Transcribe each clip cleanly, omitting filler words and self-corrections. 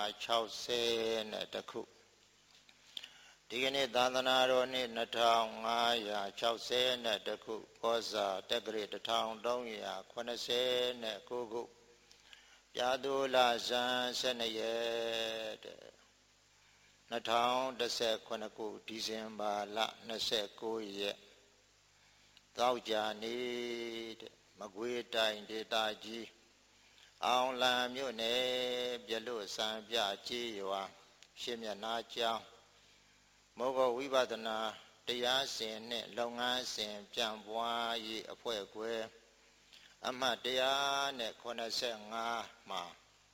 2560နဲ့တခုဒီကနေ့သာသနာတော်နှစ်2560နဲ့တခုကောဇာတက္ကရာ1389ခုပြာသူလဇန်12ရက်2019ခုဒီဇင်ဘာလ29ရက်သောကြာနေ့မကွေးတိုင်းဒေသကြီးအောင်လံမြို့နယ်ပြလွတ်စံပြကြေးရွာရှင်းမျက်နှာကျောင်းမောဂဝိပဿနာတရားစဉ်နှင့်လုပ်ငန်းစဉ်ပြန့်ပွားရေးအဖွဲ့ခွဲအမှတ်185မှာ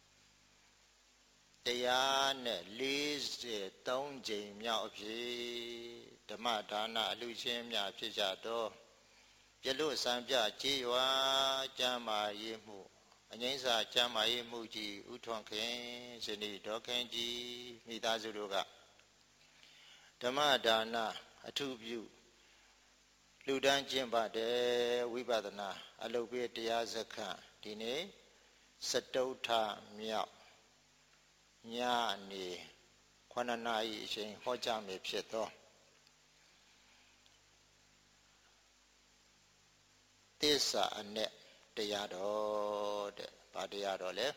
143ကြိမ်မြောက်အဖြစ်ဓမ္မဒါနအလှချင်းများဖြစ်ကြသောပြလွတ်စံပြကြေးရွာကျမ်းမာရေးမှုအငိမ့်စာကျမ်းမာရေးမှုကြီးဥထွန်းခင်ဇနီးဒေါ်ခင်ကြီးမိသားစုတို့ကဓမ္မဒါနအထုပြုလူတန်းကျင့်ပါတယ်ဝိပဿနာအလုပ်ပေးတရားစခန်းဒီနေ့စတုထမြောက်ညနေ9နာရီအချိန်ဟောကြားမယ်ဖြစ်သောသစ္စာအ내တရားတော်တဲ့ဗာတရားတော်လေ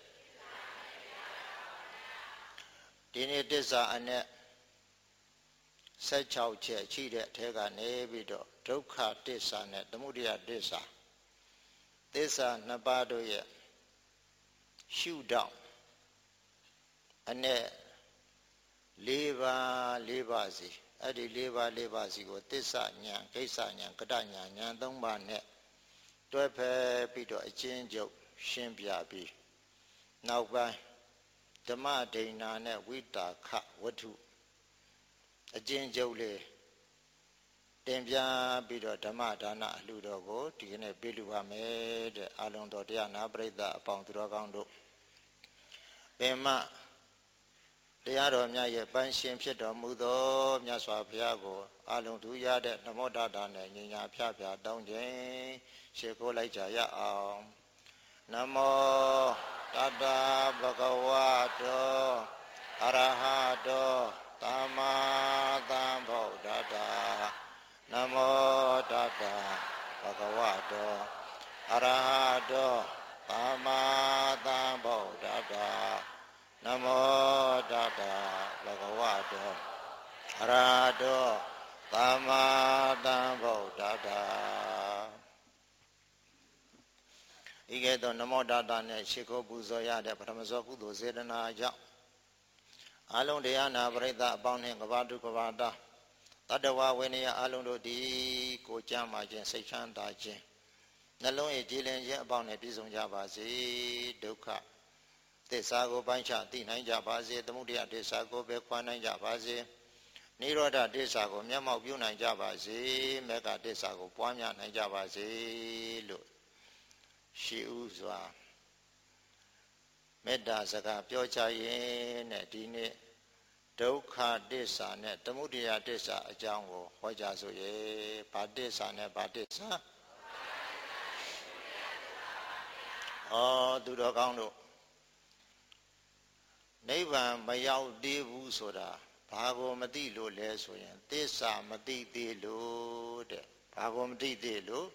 ဒီနေ့သစ္စာအ내16ချက်ရှိတဲ့အထက်ကနေပြီးတော့ဒုက္ခသစ္စာနဲ့သမုဒယသစ္စာသစ္စာနှစ်ပါးတို့ရဲ့ရှုထောင့်အ내၄ပါးစီအဲ့ဒီ၄ပါးစီကိုသစ္စာဉာဏ်ကိစ္စဉာဏ်ကတ္တဉာဏ်ဉာဏ်၃ပါးနဲ့တွဲဖက်ပြီးတော့အချင်းချုပ်ရှင်းပြပြီးနောက်ပိုင်းဓမ္မဒိဋ္ဌာနဲ့ဝိတာခဝတ္ထုအချင်းချုပ်လေးတင်ပြပြီးတော့ဓမ္မဒါနအလှတော်ကိုဒီကနေ့ပေးလူပါမယ်တဲ့အလုံးတော်တရားနာပရိသတ်အပေါင်းသူတော်ကောင်းတို့ပင်မတရားတော်မြတ်ရဲ့ပန်းရှင်ဖြစ်တော်မူသောမြတ်စွာဘုရားကိုအလုံးသူရတဲ့နမောတတနဲ့ညီညာဖျားဖျားတောင်းခြင်းရှေ့ကိုလိုက်ကြရအောင်နမောတတဗုဒ္ဓဝါတောအရဟတောသမ္မာသမ္ဗုဒ္ဓတ္တနမောတတဗုဒ္ဓဝါတောအရဟတောသမ္မာသမ္ဗုဒ္ဓတ္တနမောတတဗုဒ္ဓဝါတောအရဟတောသမ္မာသမ္ဗုဒ္ဓတ္တဤကဲ့သို့နမောတတနဲ့ရှိခိုးပူဇော်ရတဲ့ပထမဇောကုသိုလ်စေတနာကြောင့်အလုံးတရားနာပရိသတ်အပေါင်းနှင့်ကဘာတုကဘာတာတတ္တဝဝိနည်းအလုံးတို့ဒီကိုကြမ်းမာခြင်းစိတ်ချမ်းသာခြင်းနှလုံးရဲ့ကြည်လင်ခြင်းအပေါင်းနဲ့ပြည့်စုံကြပါစေဒုက္ခသစ္စာကိုပိုင်းခြားသိနိုင်ကြပါစေသမုဒယသစ္စာကိုပဲခွာနိုင်ကြပါစေနိရောဓသစ္စာကိုမျက်မှောက်ပြုနိုင်ကြပါစေမေဃသစ္စာကိုပွားများနိုင်ကြပါစေလို့ရှိဥစွာမေတ္တာစကားပြောချရင်နဲ့ဒီနေ့ဒုက္ခသစ္စာနဲ့သမုဒယသစ္စာအကြောင်းကိုဟောကြားဆိုရဲဘာသစ္စာနဲ့ဘာသစ္စာသူတော်ကောင်းတို့နိဗ္ဗာန်မရောက်သေးဘူးဆိုတာဘာကိုမသိလို့လဲဆိုရင်သစ္စာမသိသေးလို့တဲ့ဘာကိုမသိသေးလို့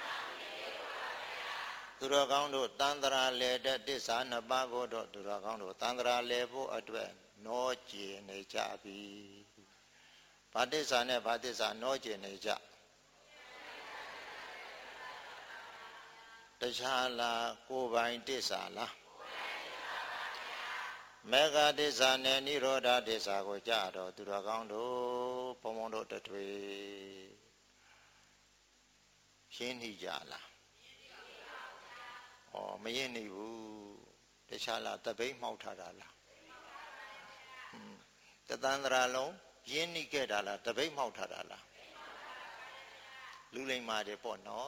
သူတော်ကောင်းတို့တန်ត្រာလေတဲ့သစ္စာနှစ်ပါးကိုတော့သူတော်ကောင်းတို့တန်ត្រာလေဖို့အတွက်နောကျင်နေကြပြီဘာသစ္စာနဲ့ဘာသစ္စာနောကျင်နေကြတခြားလားကိုယ်ပိုင်သစ္စာလားမေဃသစ္စာနဲ့နိရောဓသစ္စာကိုကြတော့သူတော်ကောင်းတို့ဘုံဘုံတို့တထွေရှင်းနေကြလားမရင်းနေဘူးတခြားလားတပိတ်မှောက်ထားတာလားတသန္တရာလုံးရင်းနေခဲ့တာလားတပိတ်မှောက်ထားတာလားလူလိမ္မာတယ်ပေါ့နော်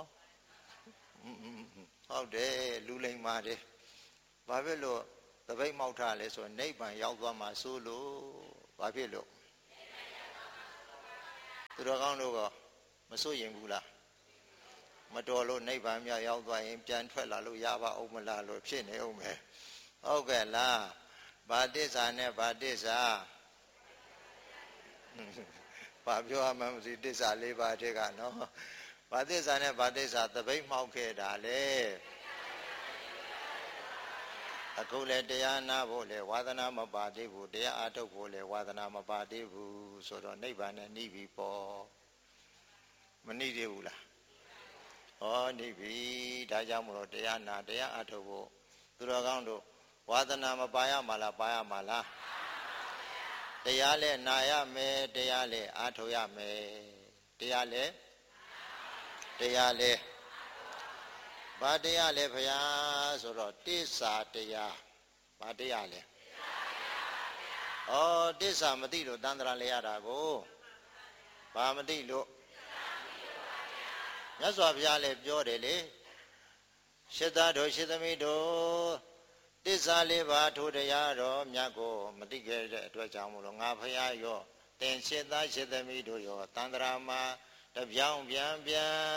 ဟုတ်တယ်လူလိမ္မာတယ်ဘာဖြစ်လို့တပိတ်မှောက်ထားလဲဆိုနိဗ္ဗာန်ရောက်သွားမှာစိုးလို့ဘာဖြစ်လို့သူတော်ကောင်းတို့ကမစိုးရင်ဘူးလားမတော်လို့နိဗ္ဗာန်မြောက်ရောက်သွားရင်ပြန်ထွက်လာလို့ရပါအောင်မလားလို့ဖြစ်နေအောင်မယ်ဟုတ်ကဲ့လားဘာသစ္စာနဲ့ဘာသစ္စာဘာပြောရမှမသိသစ္စာ၄ပါးတည်းကနော်ဘာသစ္စာနဲ့ဘာသစ္စာသပိတ်မှောက်ခဲ့တာလေအခုလေတရားနာဖို့လေဝါသနာမပါသေးဘူးတရားအားထုတ်ဖို့လေဝါသနာမပါသေးဘူးဆိုတော့နိဗ္ဗာန်နဲ့နှိပြီပေါ့မနှိသေးဘူးလားဟောနှိပြီဒါကြောင့်မလို့တရားနာတရားအားထုတ်ဖို့သူတော်ကောင်းတို့ဝါသနာမပါရမှာလားပါရမှာလားတရားလဲနာရမယ်တရားလဲအားထုတ်ရမယ်တရားလဲဘာတရားလဲဘုရားဆိုတော့တစ္ဆာတရားဘာတရားလဲဩတစ္ဆာမသိလို့တန်ត្រာလဲရတာကိုဘာမသိလို့မြတ်စွာဘုရားလည်းပြောတယ်လေရှစ်သားတို့ရှစ်သမီးတို့တစ္ဆာလေးပါးထိုတရားတော်မြတ်ကိုမသိခဲ့တဲ့အတွက်ကြောင့်မလို့ငါဘုရားရောသင်ရှစ်သားရှစ်သမီးတို့ရောတန်ត្រာမှာတပြောင်းပြန်အ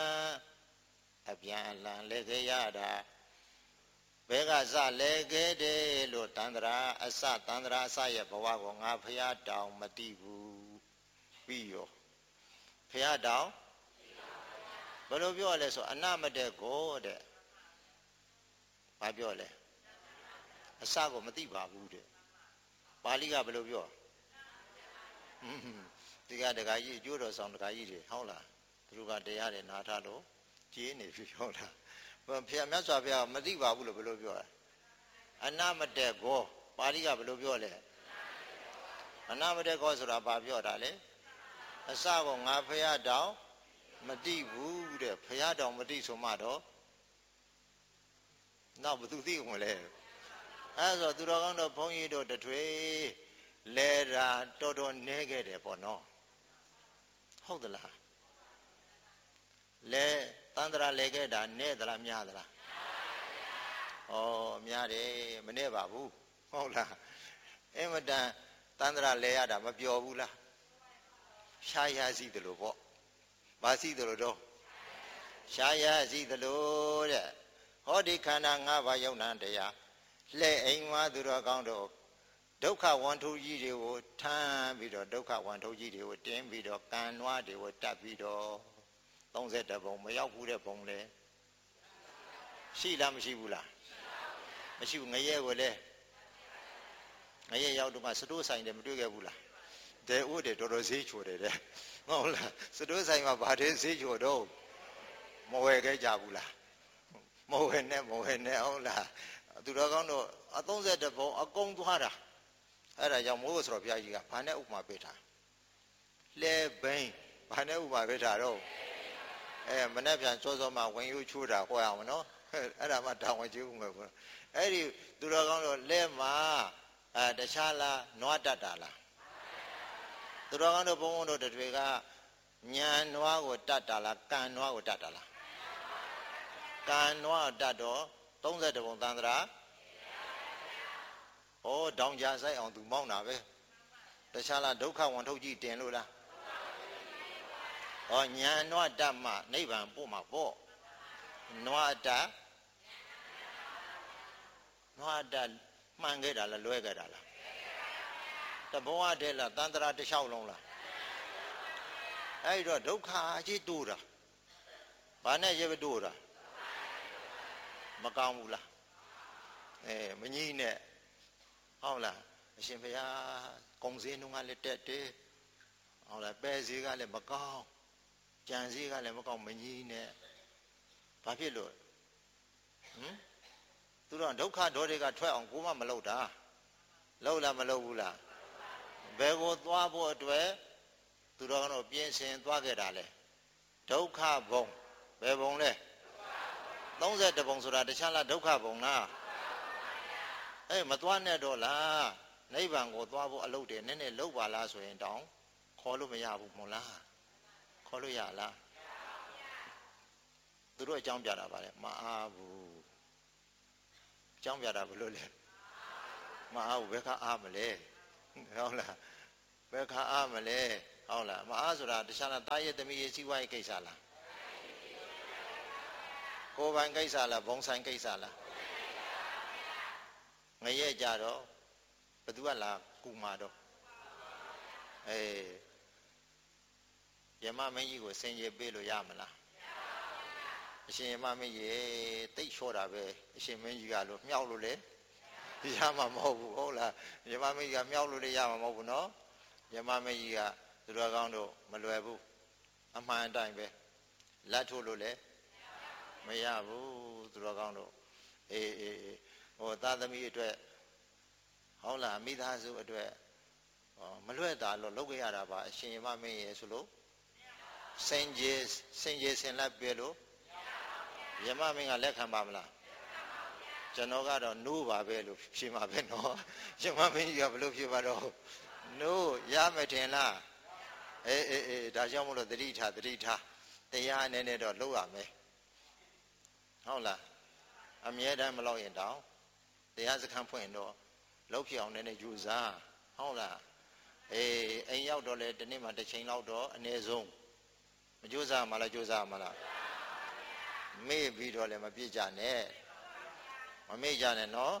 ပြန်အလှန်လဲခဲ့ရတာဘဲကစလဲခဲ့တယ်လို့တန်ត្រာအစတန်ត្រာအစရဲ့ဘဝကိုငါဘုရားတောင်မသိဘူးပြီးရောဘုရားတောင်ဘယ်လိုပြောလဲဆိုအနမတက်ကိုတဲ့ဘာပြောလဲအစကိုမသိပါဘူးတဲ့ပါဠိကဘယ်လိုပြောဒီကတခါကြီးအကျိုးတော်ဆောင်တခါကြီးတွေဟုတ်လားသူတို့ကတရားတွေနားထားလို့ကြေးနေပြီဟုတ်လားဘုရားမြတ်စွာဘုရားမသိပါဘူးလို့ဘယ်လိုပြောလဲအနမတက်ကိုပါဠိကဘယ်လိုပြောလဲအနမတက်ကိုဆိုတာဘာပြောတာလဲအစကိုငါဘုရားတောင်မသိဘူးတဲ့ဘုရားတောင်မသိဆိုမှတော့နောက်ဘယ်သူသိဝင်လဲအဲဆိုသူတော်ကောင်းတို့ဘုန်းကြီးတို့တထွေလဲတာတော်တော်နဲခဲ့တယ်ပေါ့နော်ဟုတ်သလားလဲတန်ត្រာလဲခဲ့တာနဲသလားများသလားဩများတယ်မနဲပါဘူးဟုတ်လားအင်မတန်တန်ត្រာလဲရတာမပျော်ဘူးလားရှားရစီတယ်လို့ပေါ့ဘာစီတယ်လို့တော့ရှားရစီတယ်လို့တဲ့ဟောဒီခန္ဓာ၅ပါးယုံနာတရားလဲအိမ်ဝါသူတော်ကောင်းတို့ဒုက္ခဝန်ထုကြီးတွေကိုထမ်းပြီးတော့ဒုက္ခဝန်ထုကြီးတွေကိုတင်းပြီးတော့ကံနွားတွေကိုတတ်ပြီးတော့31ဘုံမရောက်ဘူးတဲ့ဘုံလေရှိလားမရှိဘူးလားမရှိဘူးငရဲကိုလေငရဲရောက်တော့မှစတိုးဆိုင်တယ်မတွေ့ခဲ့ဘူးလားဒဲဥတယ်တော်တော်ဈေးချိုတယ်တဲ့ဟုတ်လားစတိုးဆိုင်မှာဘာတဲ့ဈေးချိုတော့မဝယ်ခဲ့ကြဘူးလားမဝယ်နဲ့ဟုတ်လားသူတော်ကောင်းတို့အ31ဘုံအကုန်သွားတာအဲ့ဒါကြောင့်မိုးဆိုတော့ဘုရားကြီးကဘာနဲ့ဥပမာပေးတာလဲဘိန်းဘာနဲ့ဥပမာပေးတာတော့မနေ့ပြန်စောစောမှဝင်ယူချိုးတာဟောရအောင်နော်အဲ့ဒါမှတောင်းဝင်ကြည့်ဦးမယ်ကွာအဲ့ဒီသူတော်ကောင်းတို့လဲမှာတခြားလားနွားတတ်တာလားသူတော်ကောင်းတို့ဘုန်းဘုန်းတို့တွေကညာနွားကိုတတ်တာလားကံနွားကိုတတ်တာလားကံနွားတတ်တော့31ဘုံသန္တရာဩတောင်ကြဆိုင်အောင်သူမောင်းတာပဲတခြားလားဒုက္ခဝန်ထုတ်ကြည့်တင်လို့လားဩညာနွားတတ်မှနိဗ္ဗာန်ပို့မှာပေါ့နွားတတ်မှန်ခဲ့တာလားလွဲခဲ့တာလားတဘဝတည်းလားသန္တရာတစ်လျှောက်လုံးလားအဲ့တော့ဒုက္ခကြီးတိုးတာဘာနဲ့ရေတိုးတာမကောင်းဘူးလားမကြီးနဲ့ဟုတ်လားအရှင်ဘုရားကုံစင်းတို့ကလည်းတက်တယ်ဟုတ်လားပဲစည်းကလည်းမကောင်းကြံစည်းကလည်းမကောင်းမကြီးနဲ့ဘာဖြစ်လို့သူတို့ဒုက္ခဒေါတွေကထွက်အောင်ကိုမှမလုပ်တာလုပ်လားမလုပ်ဘူးလားဘယ်ကိုသွားဖို့အတွက်သူတော်ကတော့ပြင်းစင်သွားခဲ့တာလေဒုက္ခဘုံဘယ်ဘုံလဲ31ဘုံဆိုတာတခြားလားဒုက္ခဘုံလားမသွားနဲ့တော့လားနိဗ္ဗာန်ကိုသွားဖို့အလုပ်တွေနည်းနည်းလုပ်ပါလားဆိုရင်တောင်ခေါ်လို့မရဘူးမို့လားခေါ်လို့ရလားသူတို့အကြောင်းပြတာပါလေမအားဘူးအကြောင်းပြတာဘယ်လိုလဲမအားဘူးဘယ်ခါအားမလဲဟုတ်လားဘယ်ခါအားမလဲဟုတ်လားမအားဆိုတာတခြားလားတာရဲ့သမီးရဲ့စီးပွားရေးကိစ္စလားကိုယ်ပိုင်ကိစ္စလားဘုံဆိုင်ကိစ္စလားငရဲကြတော့ဘသူကလာကူမာတော့ယမမင်းကြီးကိုစင်ကြေပေးလို့ရမလားအရှင်ယမမင်းကြီးတိတ်လျှော့တာပဲအရှင်မင်းကြီးကလို့မြောက်လို့လေရမှာမဟုတ်ဘူးဟုတ်လားယမမင်းကြီးကမြောက်လို့လေရမှာမဟုတ်ဘူးနော်ယမမင်းကြီးကသူတော်ကောင်းတို့မလွယ်ဘူးအမှန်အတိုင်းပဲလက်ထိုးလို့လေမရဘူးသူတော်ကောင်းတို့ဟိုသာသမီအတွက်ဟုတ်လားမိသားစုအတွက်မလွဲ့တာလို့လုပ်ကြရတာပါအရှင်ယမမင်းရဲ့ဆိုလို့စင်ကြေဆင်လက်ပြလို့ယမမင်းကလက်ခံပါမလားကျွန်တော်ကတော့နိုးပါပဲလို့ဖြေမှာပဲနော်ယမမင်းကြီးကဘလို့ဖြေပါတော့နိုးရမယ်ထင်လားဒါကြောင့်မလို့သတိထားတရားအနေနဲ့တော့လုပ်ရမယ်ဟုတ်လားအမြဲတမ်းမလုပ်ရင်တောင်တရားစခန်းဖွင့်တော့လုပ်ဖြစ်အောင်လည်းယူစားဟုတ်လားအိမ်ရောက်တော့လေဒီနေ့မှတစ်ချိန်လောက်တော့အနည်းဆုံးမကြိုးစားမှလားကြိုးစားမှလားမေ့ပြီးတော့လည်းမပြည့်ကြနဲ့မမေ့ကြနဲ့နော်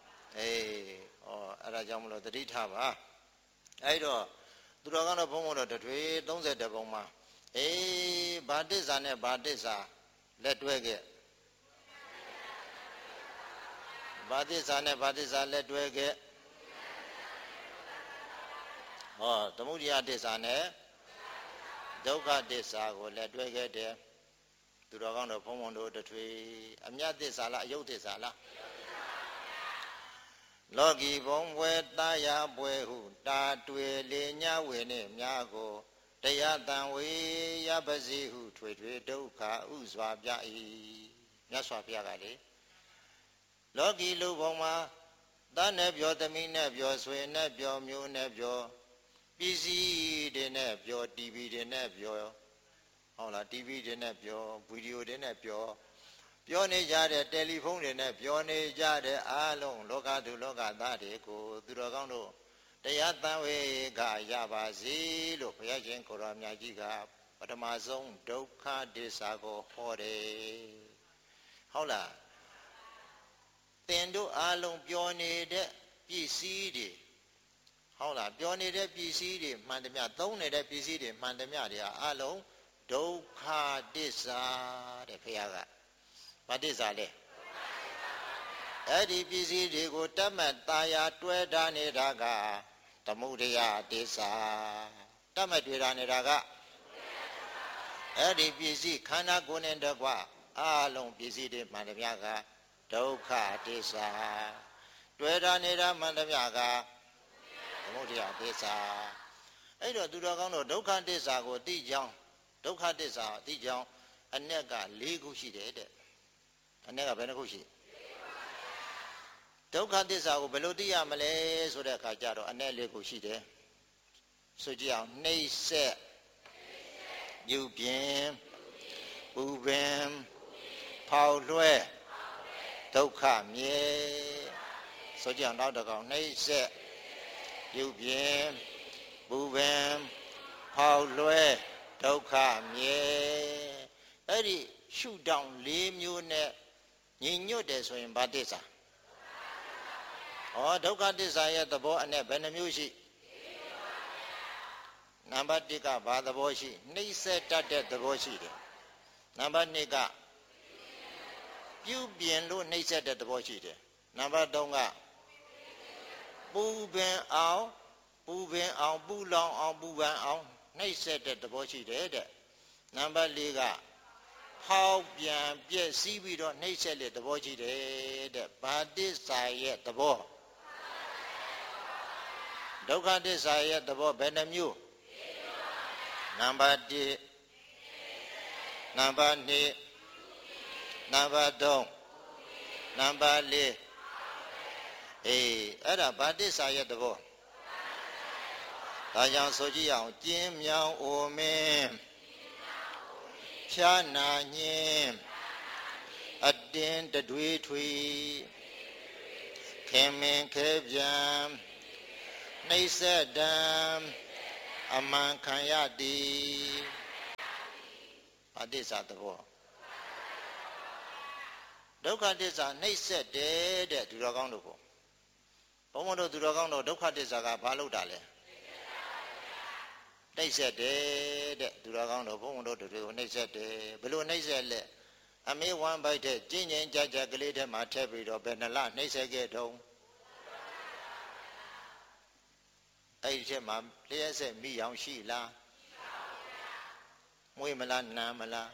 အဲ့ဒါကြောင့်မလို့သတိထားပါအဲ့တော့သူတော်ကတော့ဘုံဘုံတော့တထွေ30ပုံမှာဘာတစ္ဆာနဲ့ဘာတစ္ဆာလက်တွဲခဲ့ဘာတစ္ဆာနဲ့ဘာတစ္ဆာလက်တွဲခဲ့သမုဒိယတစ္ဆာနဲ့ဒုက္ခတစ္ဆာကိုလက်တွဲခဲ့တယ်သူတော်ကောင်းတို့ဘုံဘုံတို့တထွေအမြတ်တစ္ဆာလားအယုတ်တစ္ဆာလားလောကီဘုံဘွယ်တာယာပွဲဟုတာတွေ့လေညဝေနှင့်များကိုတရားတန်ဝေရပစီဟုထွေထွေဒုက္ခဥစွာပြ၏မြတ်စွာဘုရားကလေလောကီလူဘုံမှာသားနဲ့ပြောသမီးနဲ့ပြောဆွေနဲ့ပြောမျိုးနဲ့ပြောပစ္စည်းတွေနဲ့ပြော TV တွေနဲ့ပြောဟုတ်လား TV တွေနဲ့ပြောဗီဒီယိုတွေနဲ့ပြောနေကြတဲ့တယ်လီဖုန်းတွေနဲ့ပြောနေကြတဲ့အားလုံးလောကသူလောကသားတွေကိုသူတော်ကောင်းတို့တရားတန်ဝေကရပါစေလို့ဘုရားရှင်ကိုရောမြတ်ကြီးကပထမဆုံးဒုက္ခဒစ္စာကိုဟောတယ်ဟုတ်လားသင်တို့အားလုံးပြောနေတဲ့ပစ္စည်းတွေဟုတ်လားပြောနေတဲ့ပစ္စည်းတွေမှန်သမျှသုံးနေတဲ့ပစ္စည်းတွေမှန်သမျှတွေအားလုံးဒုက္ခဒစ္စာတဲ့ဘုရားကဘာဒစ္စာလဲအဲ့ဒီပစ္စည်းတွေကိုတတ်မှတ်ตาယာတွဲထားနေတာကသမုဒယဒစ္စာတတ်မှတ်တွေ့ထားနေတာကအဲ့ဒီပစ္စည်းခန္ဓာကိုယ်နဲ့တကွအားလုံးပစ္စည်းတွေမှန်သမျှကဒုက္ခဒစ္စာတွေ့ထားနေတာမှန်သမျှကသမုဒယဒစ္စာအဲ့တော့သူတော်ကောင်းတို့ဒုက္ခဒစ္စာကိုသိကြောင်းဒုက္ခဒစ္စာသိကြောင်းအ내က၄ခုရှိတယ်တဲ့အ내ကဘယ်နှခုရှိဒုက္ခသစ္စာကိုဘယ်လိုသိရမလဲဆိုတဲ့အခါကျတော့အ내၄ခုရှိတယ်ဆိုကြအောင်နှိမ့်ဆက်ပြုပြင်ပူပင်ဖောက်လွှဲဒုက္ခမြဲဆိုကြအောင်နောက်တစ်ကောင်နှိမ့်ဆက်ပြုပြင်ပူပင်ဖောက်လွှဲဒုက္ခမြဲအဲ့ဒီရှုတောင်း၄မျိုးနဲ့ညီညွတ်တယ်ဆိုရင်ဘာသစ္စာဒုက္ခသစ္စာရဲ့သဘောအ내ဘယ်နှမျိုးရှိနံပါတ်1ကဘာသဘောရှိနှိမ့်ဆက်တတ်တဲ့သဘောရှိတယ်နံပါတ်2ကပြုပြင်လို့နှိမ့်ဆက်တဲ့သဘောရှိတယ်နံပါတ်3ကပူပင်အောင်ပူလောင်အောင်ပူပန်အောင်နှိမ့်ဆက်တဲ့သဘောရှိတယ်တဲ့နံပါတ်4ကဟောက်ပြန်ပြည့်စည်ပြီးတော့နှိမ့်ဆက်တဲ့သဘောရှိတယ်တဲ့ဘာသစ္စာရဲ့သဘောဒုက္ခသစ္စာရဲ့သဘောဘယ်နှမျိုးနံပါတ်1နံပါတ်2နံပါတ်3နံပါတ်4အဲ့ဒါဘာသစ္စာရဲ့သဘောဒါကြောင့်ဆိုကြည့်အောင်ကျင်းမြောင်းအိုမင်းဖြာနာညင်းအတင်းတတွေးထွေခင်မင်ခဲပြန်နှိမ့်ဆက်တံအမှန်ခံရသည်ဘာသစ္စာသဘောဒုက္ခသစ္စာနှိမ့်ဆက်တယ်တဲ့သူတော်ကောင်းတို့ကိုဘုန်းဘုန်းတို့သူတော်ကောင်းတို့ဒုက္ခသစ္စာကဘာလို့တာလဲနှိမ့်ဆက်တယ်တဲ့သူတော်ကောင်းတို့ဘုန်းဘုန်းတို့တွေကိုနှိမ့်ဆက်တယ်ဘယ်လိုနှိမ့်ဆက်လဲအမေဝမ်းပိုက်တဲ့ကျင်းချင်းကြကြကလေးထဲမှာထည့်ပြီးတော့ဘယ်နှလနှိမ့်ဆက်ခဲ့တုံးအဲ့ဒီထဲမှာလျှက်ဆက်မိအောင်ရှိလားမွေးမလားနာမလား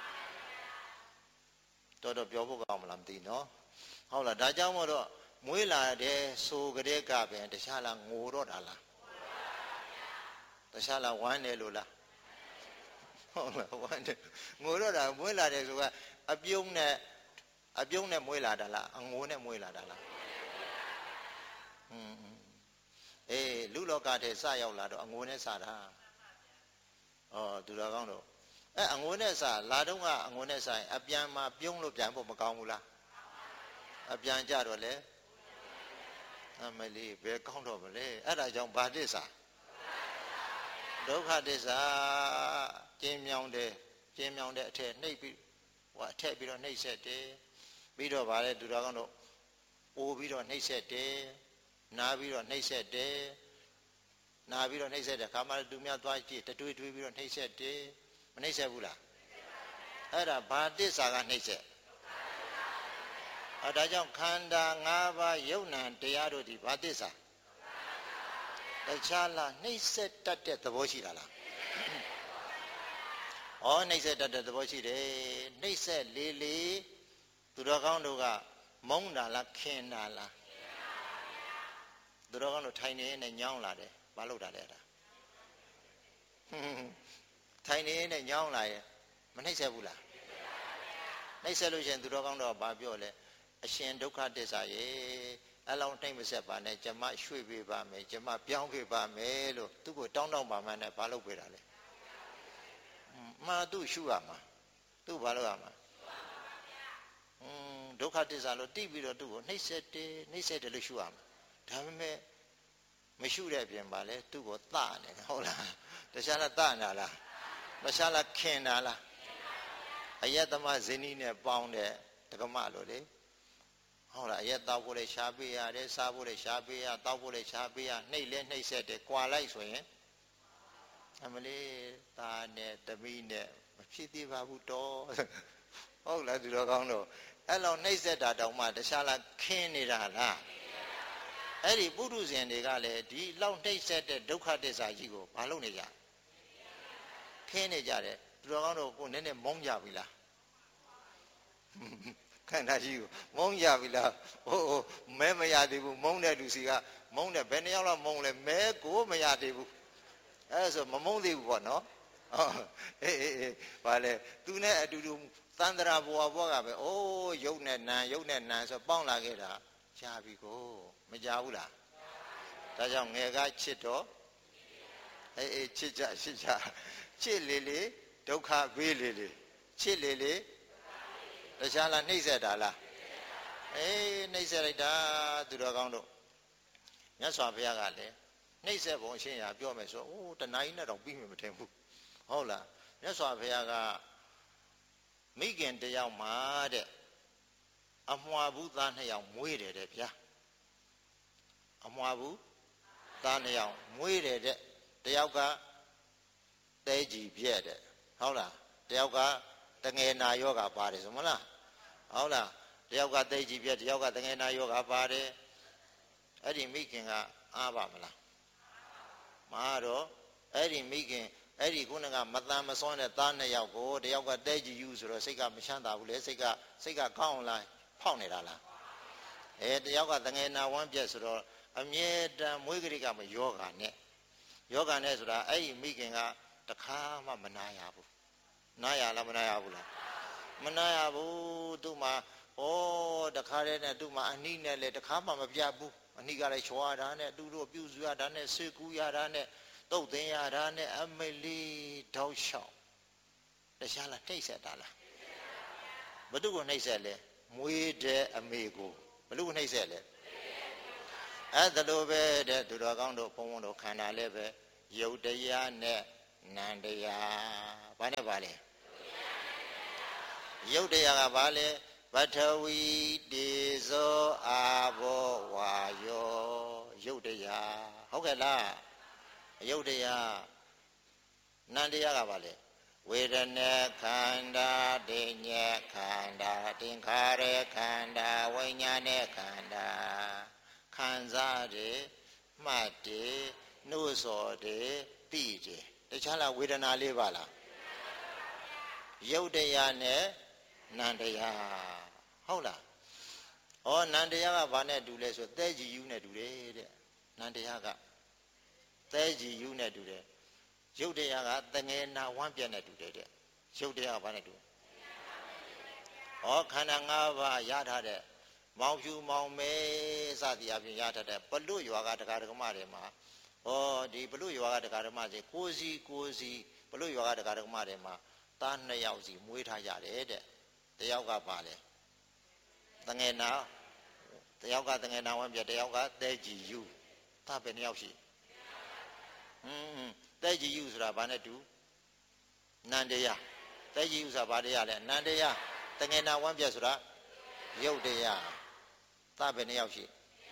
တော်တော်ပြောဖို့ကောင်းမလားမသိနော်ဟုတ်လားဒါကြောင့်မို့တော့မွေးလာတဲ့ဆိုကြတဲ့ကပင်တခြားလားငိုတော့တာလားတခြားလားဝမ်းတယ်လို့လားဟုတ်လားဝမ်းတယ်ငိုတော့တာမွေးလာတယ်ဆိုကအပြုံးနဲ့မွေးလာတာလားအငိုနဲ့မွေးလာတာလားအေးလူလောကထဲစရောက်လာတော့အငိုနဲ့စတာသူတော်ကောင်းတို့အငိုနဲ့စလာတော့ကအငိုနဲ့စရင်အပြန်မှာပြုံးလို့ပြန်ဖို့မကောင်းဘူးလားအပြန်ကြတော့လေအမလီဘယ်ကောင်းတော့မလဲအဲ့ဒါကြောင့်ဘာသစ္စာဒုက္ခသစ္စာကျင်းမြောင်းတဲ့အထက်နှိပ်ပြီးအထက်ပြီးတော့နှိပ်ဆက်တယ်ပြီးတော့ဗါလဲသူတော်ကောင်းတို့အိုးပြီးတော့နှိပ်ဆက်တယ်နားပြီးတော့နှိပ်ဆက်တယ်နားပြီးတော့နှိပ်ဆက်တယ်ခါမှသူများသွားကြည့်တတွေးပြီးတော့နှိပ်ဆက်တယ်မနှိပ်ဆက်ဘူးလားအဲ့ဒါဘာသစ္စာကနှိပ်ဆက်ဒါကြောင့်ခန္ဓာ၅ပါးယုတ်နံတရားတို့ဒီဘာသစ္စာတခြားလားနှိပ်ဆက်တတ်တဲ့သဘောရှိတာလားနှိပ်ဆက်တတ်တဲ့သဘောရှိတယ်နှိပ်ဆက်လေးသူတော်ကောင်းတို့ကမုန်းတာလားခင်တာလားသူတော်ကောင်းတို့ထိုင်နေနဲ့ညောင်းလာတယ်ဘာလို့တာလဲအဲ့ဒါထိုင်နေနဲ့ညောင်းလာရဲ့မနှိပ်ဆက်ဘူးလားနှိပ်ဆက်လို့ရှိရင်သူတော်ကောင်းတို့ကဘာပြောလဲအရှင်ဒုက္ခသစ္စာရဲ့အလောင်းနှိမ့်မဆက်ပါနဲ့ကျမရွှေ့ပေးပါမယ်ကျမပြောင်းပေးပါမယ်လို့သူ့ကိုတောင်းပါမှန်းနဲ့ဘာလုပ်ပေးတာလဲသူ့ရှုရမှာသူ့ဘာလုပ်ရမှာဒုက္ခသစ္စာလို့တိပြီးတော့သူ့ကိုနှိမ့်ဆက်တယ်လို့ရှုရမှာဒါပေမဲ့မရှုတဲ့အပြင်ပါလေသူ့ကိုသနေတယ်ဟုတ်လားတခြားလားသနာလားတခြားလားခင်တာလားအယတ္တမဇနီးနဲ့ပေါင်းတဲ့တက္ကမလို့လေဟုတ်လားအရက်တောက်ဖို့လည်းရှားပေးရတယ်စားဖို့လည်းရှားပေးရတောက်ဖို့လည်းရှားပေးရနှိပ်လဲနှိပ်ဆက်တယ်ကြွာလိုက်ဆိုရင်အမလေးသားနဲ့သမီးနဲ့မဖြစ်သေးပါဘူးတော့ဟုတ်လားသူတော်ကောင်းတို့အဲ့လောက်နှိပ်ဆက်တာတောင်မှတခြားလားခင်းနေတာလားအဲ့ဒီပုထုဇဉ်တွေကလည်းဒီလောက်နှိပ်ဆက်တဲ့ဒုက္ခသစ္စာကြီးကိုမလုပ်နေကြခင်းနေကြတယ်သူတော်ကောင်းတို့ကိုနည်းနည်းမုန်းကြပြီလားခန္ဓာကြီးကိုမုန်းကြပြီလားမဲမရသေးဘူးမုန်းတဲ့လူစီကမုန်းတယ်ဘယ်နှယောက်လောက်မုန်းလဲမဲကိုမရသေးဘူးအဲ့ဆိုမမုန်းသေးဘူးပေါ့နော်အေးဘာလဲသူနဲ့အတူတူသန္တရာဘဝကပဲရုပ်နဲ့နာဆိုပေါင်းလာခဲ့တာကြာပြီကိုမကြဘူးလားဒါကြောင့်ငယ်ကချစ်တော့အေးချစ်ကြချစ်လေဒုက္ခဘေးလေချစ်လေတခြားလားနှိမ့်ဆက်တာလားနှိမ့်ဆက်လိုက်တာသူတော်ကောင်းတို့မြတ်စွာဘုရားကလည်းနှိမ့်ဆက်ပုံအရှင်းရာပြောမယ်ဆိုတဏှာကြီးနဲ့တော့ပြီးမှမထင်ဘူးဟုတ်လားမြတ်စွာဘုရားကမိခင်တယောက်မှာတဲ့အမွှာဘူးသား2ယောက်မွေးတယ်တဲ့ဗျာအမွှာဘူးသား2ယောက်မွေးတယ်တဲ့တယောက်ကသဲကြီးပြက်တဲ့ဟုတ်လားတယောက်ကတငယ်နာယောဂပါတယ်ဆိုမလားဟုတ်လားတယောက်ကသိကြီးပြက်တယောက်ကတငယ်နာယောဂပါတယ်အဲ့ဒီမိခင်ကအားပါမလားမအားတော့အဲ့ဒီမိခင်အဲ့ဒီခုနကမတန်မစွမ်းတဲ့သား2ယောက်ကိုတယောက်ကသိကြီးယူဆိုတော့စိတ်ကမချမ်းသာဘူးလေစိတ်ကကောင်းလားဖောက်နေတာလားတယောက်ကတငယ်နာဝမ်းပြက်ဆိုတော့အမြဲတမ်းမွေးကလေးကမယောဂနဲ့ဆိုတာအဲ့ဒီမိခင်ကတခါမှမနာရဘူးနားရလားမနားရဘူးလားမနားရဘူးသူ့မှာတခါတည်းနဲ့သူ့မှာအနှီးနဲ့လေတခါမှမပြတ်ဘူးအနှီးကလည်းချွာတာနဲ့သူတို့ပြုစုရတာနဲ့ဆေးကူးရတာနဲ့တုတ်သိမ်းရတာနဲ့အမလီတောက်လျှောက်တခြားလားနှိမ့်ဆက်တာလားဘယ်သူကိုနှိမ့်ဆက်လဲမွေးတဲ့အမေကိုဘယ်သူကိုနှိမ့်ဆက်လဲအဲ့ဒါလိုပဲတဲ့သူတော်ကောင်းတို့ဘုန်းဘုန်းတို့ခန္ဓာလည်းပဲယုတ်တရားနဲ့နန္တရားဘာနဲ့ပါလဲယုတ်တရားကဘာလဲပထဝီတေဇောအာဘောဝါယောယုတ်တရားဟုတ်ကဲ့လားယုတ်တရားနန္တရားကပါလေဝေဒနာခန္ဓာဒိညာခန္ဓာသင်္ခါရခန္ဓာဝိညာဉ်နဲ့ခန္ဓာခံစားတယ်မှတ်တယ်နှိုးဆော်တယ်သိတယ်တခြားလားဝေဒနာလေးပါလားယုတ်တရားနဲ့နန္တရားဟုတ်လားဩနန္တရားကဘာနဲ့တူလဲဆိုသဲကြည်ယူနဲ့တူတယ်တဲ့နန္တရားကသဲကြည်ယူနဲ့တူတယ်ရုပ်တရားကတငယ်နာဝမ်းပြတ်နဲ့တူတယ်တဲ့ရုပ်တရားကဘာနဲ့တူဩခန္ဓာ၅ပါးရထားတဲ့မောင်ဖြူမောင်မဲစသည်အပြင်ရထားတဲ့ပလွတ်ရွာကတရားဓမ္မတွေမှာဩဒီပလွတ်ရွာကတရားဓမ္မတွေကိုစီပလွတ်ရွာကတရားဓမ္မတွေမှာသား2ယောက်စီမွေးထားရတယ်တဲ့တယောက်ကပါလေတငယ်နာတယောက်ကတငယ်နာဝမ်းပြတ်တယောက်ကသဲကြည်ယူသားပဲ2ယောက်ရှိသဲကြည်ယူဆိုတာဘာနဲ့တူနန္တရားသဲကြည်ယူဆိုတာဘာတရားလဲနန္တရားတငယ်နာဝမ်းပြတ်ဆိုတာယုတ်တရားသားပဲ2ယောက်ရှိ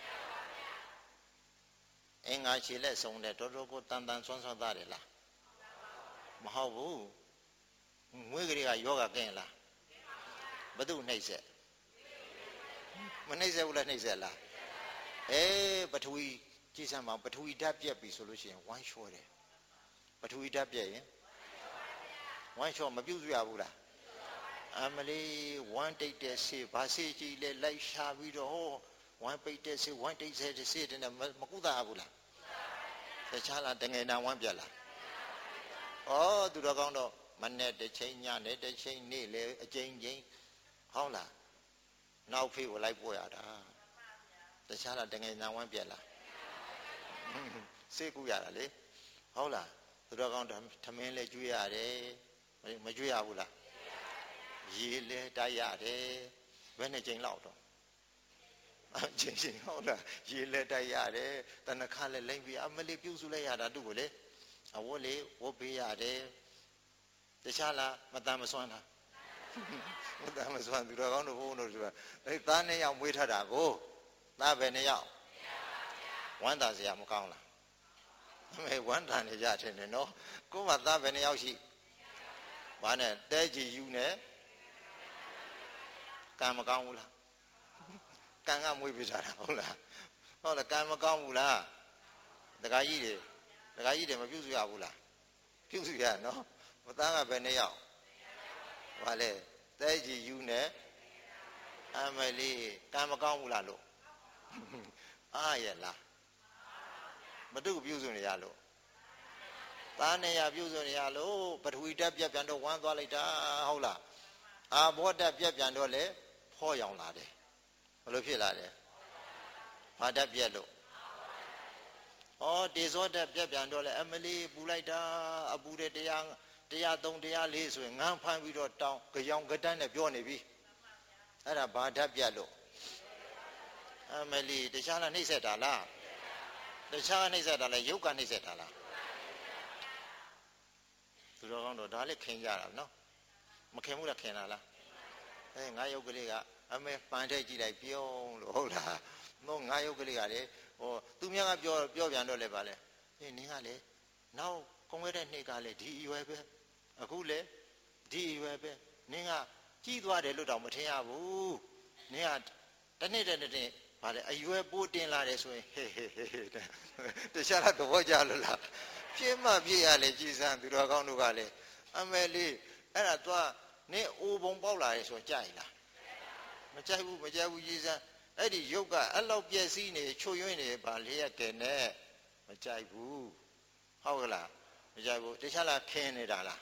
အင်္ဂါခြေလက်ဆုံးတဲ့တော်တော်ကိုတန်တန်ဆွမ်းဆွမ်းသားတယ်လားမဟုတ်ဘူးငွေကလေးကယောဂကင်းလားဘသူနှိမ့်ဆက်မနှိမ့်ဆက်ဘူးလားနှိမ့်ဆက်လားပထဝီကြည်စမ်းပါပထဝီဓာတ်ပြက်ပြီဆိုလို့ရှိရင်ဝမ်းလျှောတယ်ပထဝီဓာတ်ပြက်ရင်ဝမ်းလျှောမပြုတ်ရဘူးလားအမလေးဝမ်းတိတ်တဲ့ဆေးဘာဆေးကြီးလဲလိုက်ရှာပြီးတော့ဟောဝမ်းပိတ်တဲ့ဆေးဝမ်းတိတ်တဲ့ဆေးတဲ့မကုသဘူးလားတခြားလားတငယ်နာဝမ်းပြက်လားသူတော်ကောင်းတော့မနဲ့တစ်ချိန်ညနဲ့တစ်ချိန်နေ့လေအချိန်ချင်းဟုတ်လားနောက်ဖေးကိုလိုက်ပို့ရတာတခြားလားတငယ်နာဝမ်းပြက်လားစေကူရတာလေဟုတ်လားသူတော်ကောင်းထမင်းလဲကျွေးရတယ်မကျွေးရဘူးလားရေလဲတိုက်ရတယ်ဘယ်နဲ့ချိန်လောက်တော့ချိန်ဟုတ်လားရေလဲတိုက်ရတယ်တဏခါလဲလိမ့်ပြီးအမလေးပြုစုလိုက်ရတာသူ့ကိုလေအဝတ်လေးဝတ်ပေးရတယ်တခြားလားမတန်မစွမ်းလားမတန်မစွမ်းသူတော်ကောင်းတို့ဘုန်းတို့ဆိုတာသား2ယောက်မွေးထားတာကိုသားပဲ2ယောက်ဝမ်းသာစရာမကောင်းလားဝမ်းသာနေကြတယ်နော်ကိုယ်ကသားပဲ2ယောက်ရှိဘာနဲ့တဲကြည်ယူနဲ့ကံမကောင်းဘူးလားကံကမွေးပေးထားတာဟုတ်လားဟုတ်လားကံမကောင်းဘူးလားတခါကြီးတွေမပြုစုရဘူးလားပြုစုရနော်မသားကပဲ2ယောက်ဘာလဲတဲကြည်ယူနဲ့အမလေးကံမကောင်းဘူးလားလို့အားရလားမတုပြုစုနေရလို့သားနေရပြုစုနေရလို့ပထဝီဓာတ်ပြက်ပြန်တော့ဝမ်းသွားလိုက်တာဟုတ်လားအာဘောဓာတ်ပြက်ပြန်တော့လေဖောရောင်လာတယ်ဘယ်လိုဖြစ်လာလဲဘာဓာတ်ပြက်လို့တေဇောဓာတ်ပြက်ပြန်တော့လေအမလီပူလိုက်တာအပူတဲ့တရား3 4ဆိုရင်ငန်းဖမ်းပြီးတော့တောင်းကြောင်ကတန်းနဲ့ပြောနေပြီအဲ့ဒါဘာဓာတ်ပြက်လို့အမလီတခြားလားနှိမ့်ဆက်တာလားတခြားနှိမ့်ဆက်တာလဲယုတ်ကနှိမ့်ဆက်တာလားသူတော်ကောင်းတော့ဒါလည်းခင်ကြတာနော်မခင်ဘူးလားခင်လားငါယုတ်ကလေးကအမေပန်ထဲကြည့်လိုက်ပြုံးလို့ဟုတ်လားတော့ငါယုတ်ကလေးကလေသူများကပြောပြန်တော့လဲပါလေနင်းကလေနောက်ကုံခဲ့တဲ့နေ့ကလေဒီအရွယ်ပဲအခုလေဒီအရွယ်ပဲနင်းကကြီးသွားတယ်လို့တော့မထင်ရဘူးနင်းကတစ်နေ့ဗါလေအရွယ်ပိုးတင်လာတယ်ဆိုရင်ဟေးတခြားတော့သဘောကျလို့လားပြင်းမှပြည့်ရလေကြည်စမ်းသူတော်ကောင်းတို့ကလေအမေလေးအဲ့ဒါသွားနင်းအိုးပုံပေါက်လာတယ်ဆိုကြိုက်လားမကြိုက်ဘူးကြည်စမ်းအဲ့ဒီရုပ်ကအဲ့လောက်ပြည့်စည်နေချွတ်ယွင်းနေဗာလျက်ကဲနဲ့မကြိုက်ဘူးဟုတ်ကလားမကြိုက်ဘူးတခြားလားခင်းနေတာလား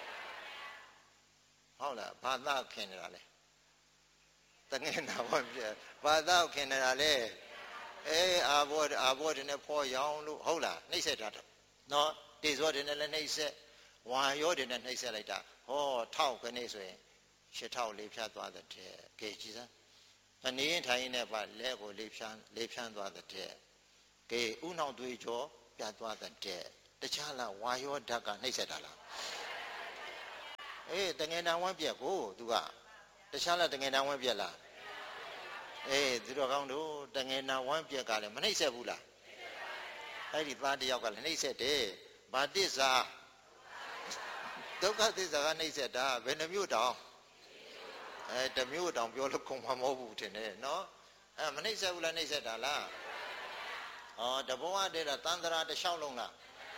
ဟုတ်လားဘာသာခင်းနေတာလဲတငယ်နာဝပြဘာသာခင်းနေတာလဲအာဘောတနဲ့ဖောရောင်လို့ဟုတ်လားနှိမ့်ဆက်တာတော့နော်တေဇောတနဲ့လည်းနှိမ့်ဆက်ဝါရောတနဲ့နှိမ့်ဆက်လိုက်တာဟောထောက်ခနဲ့ဆိုရင်8000လေးဖြတ်သွားတဲ့ကဲကြည်စမ်းအနေရင်ထိုင်နေပါလက်ကိုလေးဖြန်းသွားတဲ့ကဲဥနောက်သွေးကြောပြတ်သွားတဲ့တခြားလားဝါရောဓာတ်ကနှိမ့်ဆက်တာလားတငယ်နာဝမ်းပြက်ကိုသူကတခြားလားတငယ်နာဝမ်းပြက်လားသူတော်ကောင်းတို့တငယ်နာဝမ်းပြက်ကလည်းမနှိမ့်ဆက်ဘူးလားအဲ့ဒီသားတယောက်ကလည်းနှိမ့်ဆက်တယ်ဘာတစ္ဆာဒုက္ခသစ္စာကနှိမ့်ဆက်တာဘယ်နှမျိုးတောင်တမျိုးတောင်ပြောလို့ကုန်မှာမဟုတ်ဘူးထင်တယ်နော်မနှိမ့်ဆက်ဘူးလားနှိမ့်ဆက်တာလားတဘဝတည်းတာတန်တရာတစ်လျှောက်လုံးလား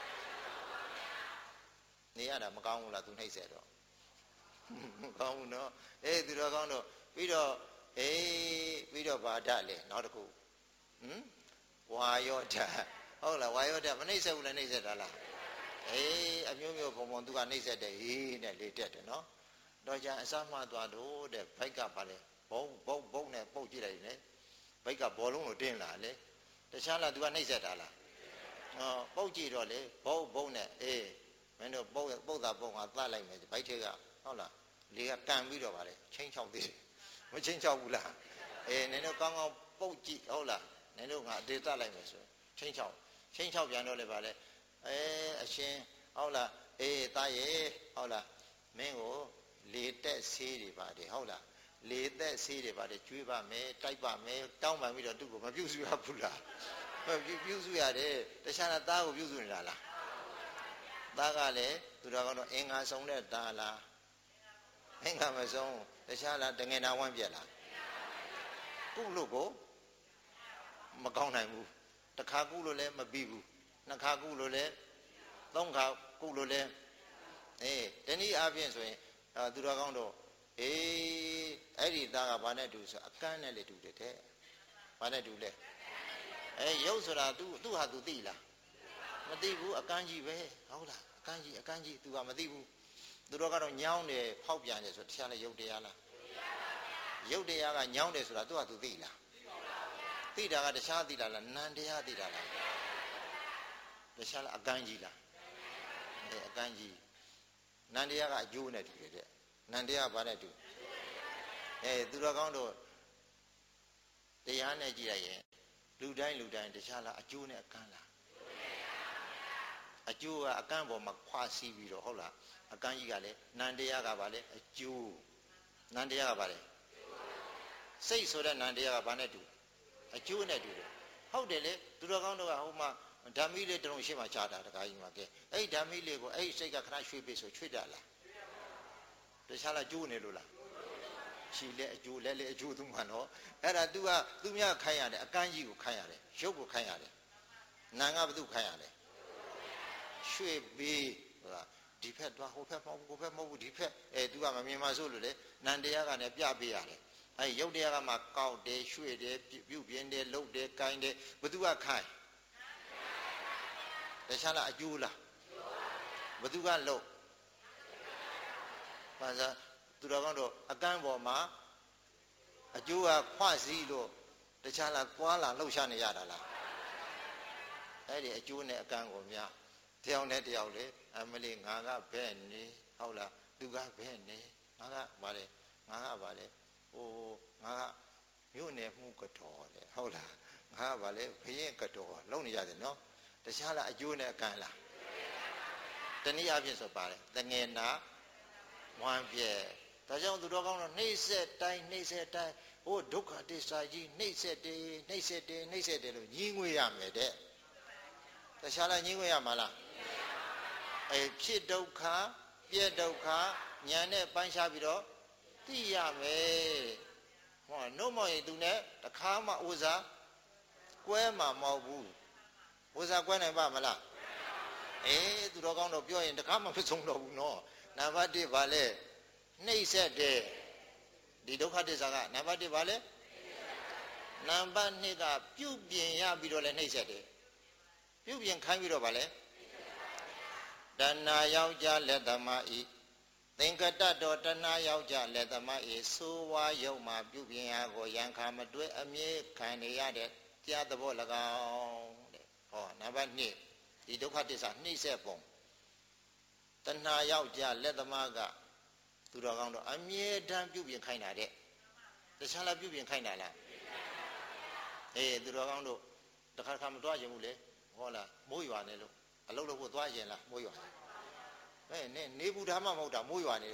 နေရတာမကောင်းဘူးလားသူနှိမ့်ဆက်တော့မကောင်းဘူးနော်သူတော်ကောင်းတော့ပြီးတော့ဗာဒလေနောက်တစ်ခုဝါယောဓာဟုတ်လားဝါယောဓာမနှိမ့်ဆက်ဘူးလားနှိမ့်ဆက်တာလားအမျိုးမျိုးပုံပုံသူကနှိမ့်ဆက်တယ်နဲ့လေတက်တယ်နော်တော့ကြအစမှသွားတော့တဲ့ဘိုက်ကပါလေဘုံနဲ့ပုတ်ကြည့်လိုက်တယ်ဘိုက်ကဘောလုံးကိုတင်းလာလေတခြားလားသူကနှိမ့်ဆက်တာလားပုတ်ကြည့်တော့လေဘုံနဲ့မင်းတို့ပုတ်တာပုတ်ကသတ်လိုက်မယ်ဘိုက်ထဲကဟုတ်လားလေကကန်ပြီးတော့ပါလေချင်းချောက်သေးတယ်မချင်းချောက်ဘူးလားနင်တို့ကောင်းကောင်းပုတ်ကြည့်ဟုတ်လားနင်တို့ငါအသေးသတ်လိုက်မယ်ဆိုချင်းချောက်ပြန်တော့လေပါလေအရှင်ဟုတ်လားတားရဲ့ဟုတ်လားမင်းကိုလေတက်ဆေးတွေပါတယ်ဟုတ်လားလေသက်ဆေးတွေပါတယ်ကျွေးပါမယ်တိုက်ပါမယ်တောင်းပန်ပြီးတော့သူ့ကိုမပြုစုရဘူးလားပြုစုရတယ်တခြားသားကိုပြုစုနေတာလားသားကလည်းသူတော်ကောင်းတော့အင်္ဂါဆုံးတဲ့သားလားအင်္ဂါမဆုံးတခြားလားတငယ်နာဝမ်းပြက်လားကုလို့ကိုမကောင်းနိုင်ဘူးတစ်ခါကုလို့လည်းမပြီးဘူးနှစ်ခါကုလို့လည်းသုံးခါကုလို့လည်းတနည်းအားဖြင့်ဆိုရင်သူတော်ကောင်းတော့အဲ့ဒီသားကဘာနဲ့တူဆိုအကန်းနဲ့လေတူတယ်တဲ့ဘာနဲ့တူလဲရုပ်ဆိုတာသူဟာသူသိလားမသိဘူးအကန်းကြီးပဲဟုတ်လားအကန်းကြီးသူကမသိဘူးသူတို့ကတော့ညောင်းတယ်ဖောက်ပြန်တယ်ဆိုတခြားလဲရုပ်တရားလားရုပ်တရားကညောင်းတယ်ဆိုတာသူဟာသူသိလားသိတာကတခြားသိတာလားနန္တရားသိတာလားတခြားလားအကန်းကြီးလားအကန်းကြီးနန္တရားကအကျိုးနဲ့တူတယ်တဲ့နန္တရားဘာနဲ့တူသူတော်ကောင်းတို့တရားနဲ့ကြည့်လိုက်ရင်လူတိုင်းတခြားလားအကျိုးနဲ့အကန်းလားအကျိုးကအကန်းပေါ်မှာခွာစီးပြီးတော့ဟုတ်လားအကန်းကြီးကလည်းနန္တရားကဘာလဲအကျိုးနန္တရားကဘာလဲစိတ်ဆိုတဲ့နန္တရားကဘာနဲ့တူအကျိုးနဲ့တူတယ်ဟုတ်တယ်လေသူတော်ကောင်းတို့ကဟိုမှာဓာမီလေးတုံးရှင်းမှာချတာတခါကြီးမှာကဲအဲ့ဓာမီလေးကိုအဲ့စိတ်ကခဏရွှေ့ပေးဆိုချွတ်တာလားတခြားလားကျိုးနေလို့လားခြေလက်အကျိုးလက်အကျိုးသူမှနော်အဲ့ဒါ तू ကသူများခိုင်းရတယ်အကန်းကြီးကိုခိုင်းရတယ်ရုပ်ကိုခိုင်းရတယ်နာငါဘသူခိုင်းရတယ်ရွှေ့ပေးဟုတ်လားဒီဖက်သွားဟိုဖက်မဟုတ်ဘူးဟိုဖက်မဟုတ်ဘူးဒီဖက်तू ကမမြင်မှဆိုလို့လေနန္တရားကလည်းပြပေးရတယ်အဲ့ရုပ်တရားကမှကောက်တယ်ရွှေ့တယ်ပြုတ်ပြင်းတယ်လှုပ်တယ်ကိုင်းတယ်ဘသူကခိုင်းတခြားလားအကျိုးလားဘသူကလှုပ်ဘာသာသူတော်ကောင်းတို့အကန်းပေါ်မှာအကျိုးကခွစည်းလို့တခြားလားကွာလာလှုပ်ရှားနေရတာလားအဲ့ဒီအကျိုးနဲ့အကန်းကိုများတယောက်နဲ့တယောက်လေအမလေးငါကဘဲ့နေဟုတ်လားသူကဘဲ့နေငါကဗါလေငါကဗါလေဟိုငါကမြို့နယ်မှုကတော်လေဟုတ်လားငါကဗါလေဘရင်ကတော်လုံနေရတယ်နော်တခြားလားအကျိုးနဲ့အကန်းလားတနည်းအားဖြင့်ဆိုပါတယ်တငယ်နာဝမ်းပြဲဒါကြောင့်သူတော်ကောင်းတော့နှိမ့်ဆက်တိုင်းဟိုဒုက္ခတစ္ဆာကြီးနှိမ့်ဆက်တယ်လို့ညင်းငွေရမယ်တဲ့တခြားလားညင်းငွေရမှာလားဖြစ်ဒုက္ခပြည့်ဒုက္ခညာနဲ့ပိုင်းခြားပြီးတော့သိရမယ်ဟောနှုတ်မောင်ရင်သူနဲ့တခါမှဥစားကွဲမှာမဟုတ်ဘူးဥစားကွဲနိုင်ပါမလားသူတော်ကောင်းတော့ပြောရင်တခါမှမဆုံးတော့ဘူးနော်နံပါတ်1ပါလဲနှိမ့်ဆက်တယ်ဒီဒုက္ခသစ္စာကနံပါတ်1ပါလဲနံပါတ်2ကပြုပြင်ရပြီးတော့လဲနှိမ့်ဆက်တယ်ပြုပြင်ခိုင်းပြီးတော့ပါလဲတဏှာယောက်ျားလက်သမားဤသင်္ကတတော်တဏှာယောက်ျားလက်သမားဤဆိုးဝါးယုံမှာပြုပြင်ရကိုရန်ခါမတွဲအမြဲခံနေရတဲ့တရားသဘော၎င်းတဲ့ဟောနံပါတ်2ဒီဒုက္ခသစ္စာနှိမ့်ဆက်ပုံတဏှာယောက်ျားလက်သမားကသူတော်ကောင်းတော့အမြဲတမ်းပြုပြင်ခိုင်းတာတဲ့တခြားလားပြုပြင်ခိုင်းတာလားသူတော်ကောင်းတို့တခါမတွားရင်ဘူးလေဟောလားမိုးရွာနေလို့အလုပ်လုပ်ဖို့တွားရင်လားမိုးရွာနေဘူးဒါမှမဟုတ်တာမိုးရွာနေ